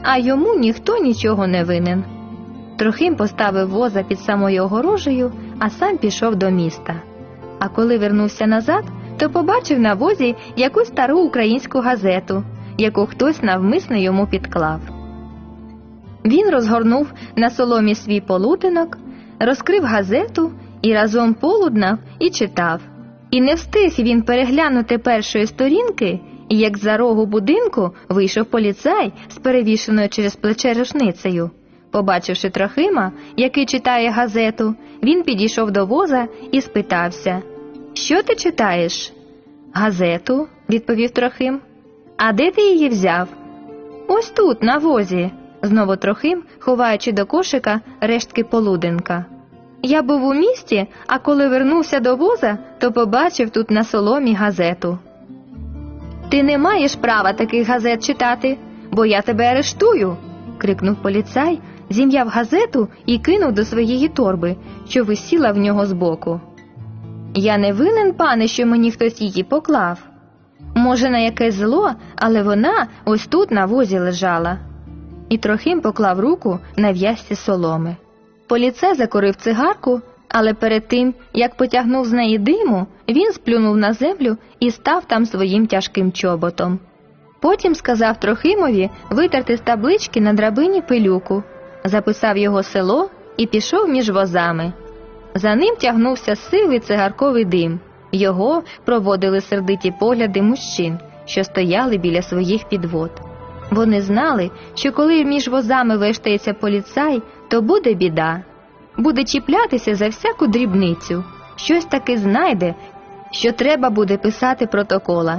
а йому ніхто нічого не винен. Трохим поставив воза під самою огорожею, а сам пішов до міста. А коли вернувся назад, то побачив на возі якусь стару українську газету, яку хтось навмисно йому підклав. Він розгорнув на соломі свій полуденок, розкрив газету і разом полуднав і читав. І не встиг він переглянути першої сторінки, як з-за рогу будинку вийшов поліцай з перевішеною через плече рушницею. Побачивши Трохима, який читає газету, він підійшов до воза і спитався: «Що ти читаєш?» «Газету», – відповів Трохим. «А де ти її взяв?» «Ось тут, на возі», – знову Трохим, ховаючи до кошика рештки полуденка. «Я був у місті, а коли вернувся до воза, то побачив тут на соломі газету». «Ти не маєш права таких газет читати, бо я тебе арештую!» – крикнув поліцай, зім'яв газету і кинув до своєї торби, що висіла в нього збоку. «Я не винен, пане, що мені хтось її поклав. Може, на якесь зло, але вона ось тут на возі лежала». І Трохим поклав руку на в'язці соломи. Поліцай закурив цигарку, але перед тим, як потягнув з неї диму, він сплюнув на землю і став там своїм тяжким чоботом. Потім сказав Трохимові витерти з таблички на драбині пилюку, записав його село і пішов між возами. За ним тягнувся сивий цигарковий дим. Його проводили сердиті погляди мужчин, що стояли біля своїх підвод. Вони знали, що коли між возами вештається поліцай, то буде біда. Буде чіплятися за всяку дрібницю. Щось таки знайде, що треба буде писати протокола.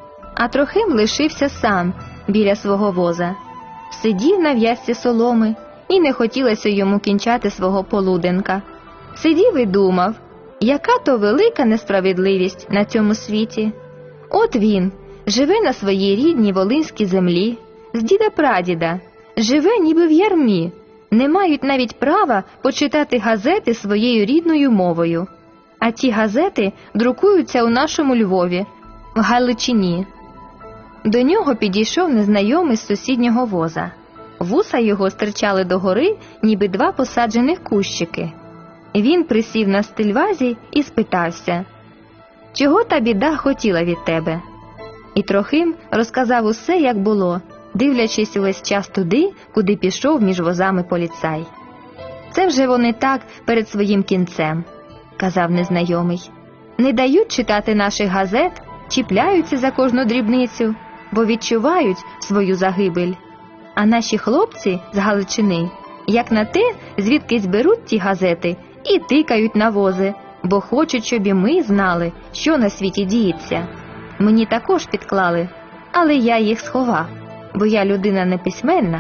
А Трохим лишився сам біля свого воза. Сидів на в'язці соломи, і не хотілося йому кінчати свого полуденка. Сидів і думав, яка то велика несправедливість на цьому світі. От він живе на своїй рідній волинській землі, з діда-прадіда, живе ніби в ярмі, не мають навіть права почитати газети своєю рідною мовою. А ті газети друкуються у нашому Львові, в Галичині. До нього підійшов незнайомий з сусіднього воза. Вуса його стирчали догори, ніби два посаджених кущики. Він присів на стільвазі і спитався: «Чого та біда хотіла від тебе?» І Трохим розказав усе, як було, дивлячись увесь час туди, куди пішов між возами поліцай. «Це вже вони так перед своїм кінцем», – казав незнайомий. «Не дають читати наших газет, чіпляються за кожну дрібницю, бо відчувають свою загибель. А наші хлопці з Галичини, як на те, звідкись беруть ті газети і тикають на вози, бо хочуть, щоб і ми знали, що на світі діється. Мені також підклали, але я їх сховав, бо я людина неписьменна».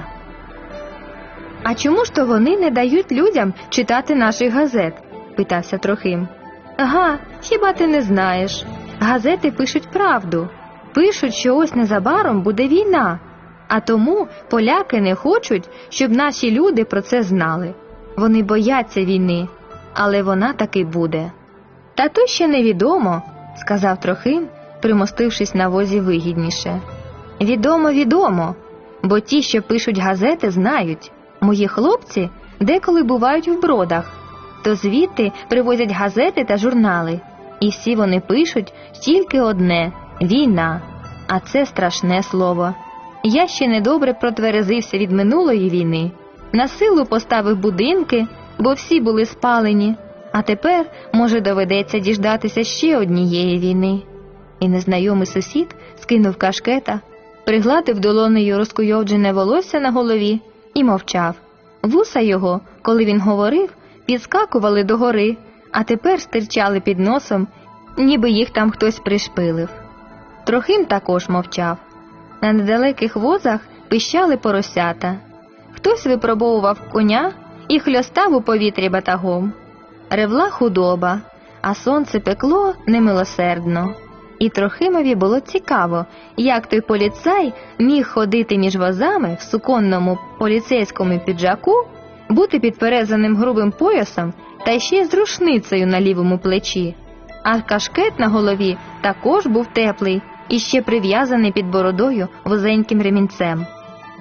«А чому ж то вони не дають людям читати наших газет?» – питався Трохим. «Га, хіба ти не знаєш? Газети пишуть правду. Пишуть, що ось незабаром буде війна, а тому поляки не хочуть, щоб наші люди про це знали. Вони бояться війни, але вона таки буде». «Та то ще невідомо», – сказав Трохим, примостившись на возі вигідніше. «Відомо, відомо, бо ті, що пишуть газети, знають. Мої хлопці деколи бувають в Бродах, то звідти привозять газети та журнали. І всі вони пишуть тільки одне – війна. А це страшне слово. Я ще недобре протверезився від минулої війни. На силу поставив будинки, бо всі були спалені. А тепер, може, доведеться діждатися ще однієї війни». І незнайомий сусід скинув кашкета, пригладив долонею розкуйовджене волосся на голові і мовчав. Вуса його, коли він говорив, підскакували догори, а тепер стирчали під носом, ніби їх там хтось пришпилив. Трохим також мовчав. На недалеких возах пищали поросята. Хтось випробовував коня і хльостав у повітрі батагом. Ревла худоба, а сонце пекло немилосердно. І Трохимові було цікаво, як той поліцай міг ходити між возами в суконному поліцейському піджаку, бути підперезаним грубим поясом та ще й з рушницею на лівому плечі. А кашкет на голові також був теплий і ще прив'язаний під бородою вузеньким ремінцем.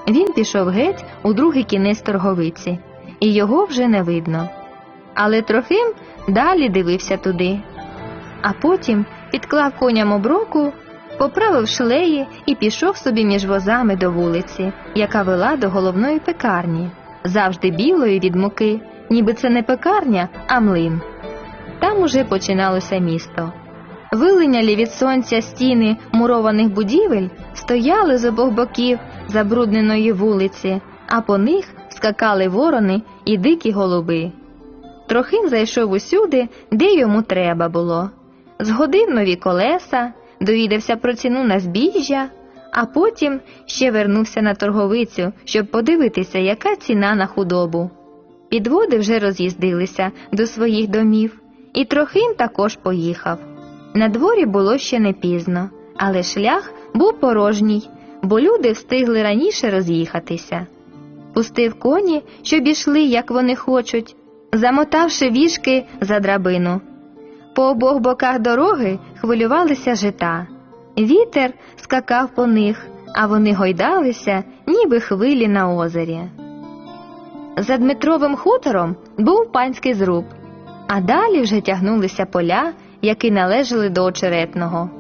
Він пішов геть у другий кінець торговиці, і його вже не видно. Але Трохим далі дивився туди. А потім підклав коням оброку, поправив шлеї і пішов собі між возами до вулиці, яка вела до головної пекарні, завжди білої від муки, ніби це не пекарня, а млин. Там уже починалося місто. Вилинялі від сонця стіни мурованих будівель стояли з обох боків забрудненої вулиці, а по них скакали ворони і дикі голуби. Трохим зайшов усюди, де йому треба було. Згодив нові колеса, довідався про ціну на збіжжя, а потім ще вернувся на торговицю, щоб подивитися, яка ціна на худобу. Підводи вже роз'їздилися до своїх домів, і Трохим також поїхав. На дворі було ще не пізно, але шлях був порожній, бо люди встигли раніше роз'їхатися. Пустив коні, щоб ішли, як вони хочуть, замотавши віжки за драбину. По обох боках дороги хвилювалися жита. Вітер скакав по них, а вони гойдалися, ніби хвилі на озері. За Дмитровим хутором був панський зруб, а далі вже тягнулися поля, які належали до Очеретного,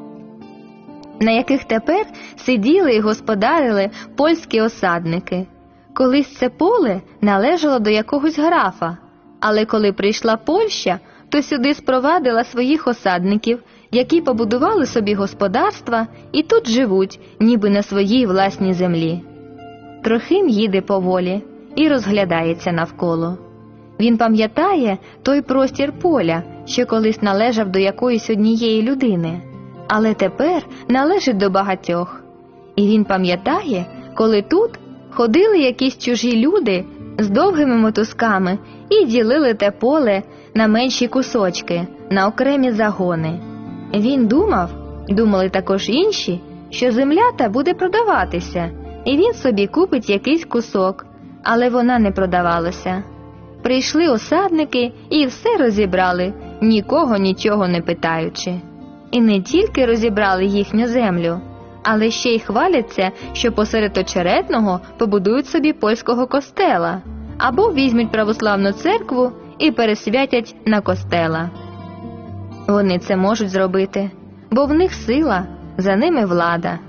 на яких тепер сиділи і господарили польські осадники. Колись це поле належало до якогось графа, але коли прийшла Польща, то сюди спровадила своїх осадників, які побудували собі господарства і тут живуть, ніби на своїй власній землі. Трохим їде поволі і розглядається навколо. Він пам'ятає той простір поля, що колись належав до якоїсь однієї людини, але тепер належить до багатьох. І він пам'ятає, коли тут ходили якісь чужі люди з довгими мотузками і ділили те поле на менші кусочки, на окремі загони. Він думали також інші, що земля та буде продаватися, і він собі купить якийсь кусок, але вона не продавалася. Прийшли осадники і все розібрали, нікого нічого не питаючи. І не тільки розібрали їхню землю, але ще й хваляться, що посеред Очеретного побудують собі польського костела, або візьмуть православну церкву і пересвятять на костела. Вони це можуть зробити, бо в них сила, за ними влада.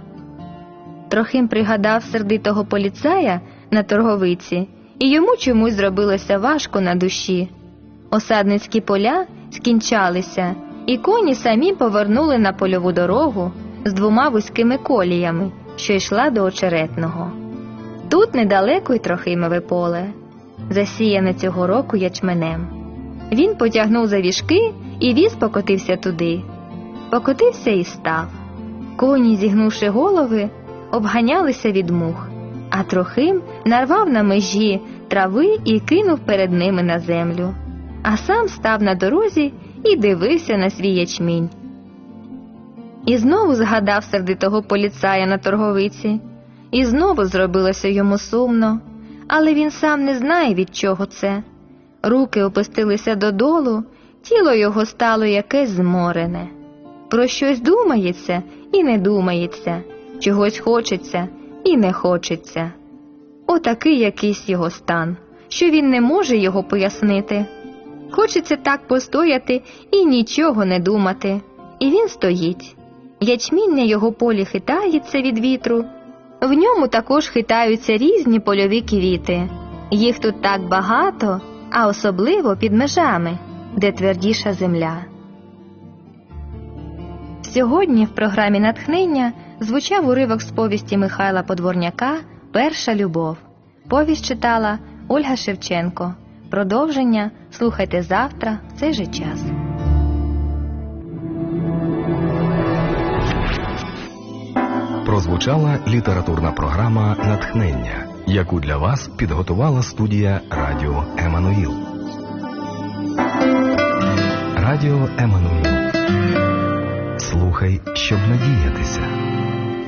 Трохим пригадав сердитого поліцая на торговиці, і йому чомусь зробилося важко на душі. Осадницькі поля скінчалися, і коні самі повернули на польову дорогу з двома вузькими коліями, що йшла до Очеретного. Тут недалеко й Трохимове поле, засіяне цього року ячменем. Він потягнув за віжки, і віз покотився туди. Покотився і став. Коні, зігнувши голови, обганялися від мух, а Трохим нарвав на межі трави і кинув перед ними на землю, а сам став на дорозі і дивився на свій ячмінь. І знову згадав сердитого поліцая на торговиці, і знову зробилося йому сумно, але він сам не знає, від чого це. Руки опустилися додолу, тіло його стало якесь зморене. Про щось думається і не думається, чогось хочеться і не хочеться. Отакий якийсь його стан, що він не може його пояснити. Хочеться так постояти і нічого не думати. І він стоїть. Ячмінь на його полі хитається від вітру. В ньому також хитаються різні польові квіти. Їх тут так багато, а особливо під межами, де твердіша земля. Сьогодні в програмі «Натхнення» звучав уривок з повісті Михайла Подворняка «Перша любов». Повість читала Ольга Шевченко. Продовження слухайте завтра в цей же час. Прозвучала літературна програма «Натхнення», яку для вас підготувала студія Радіо Еммануїл. Радіо Еммануїл. Слухай, щоб надіятися.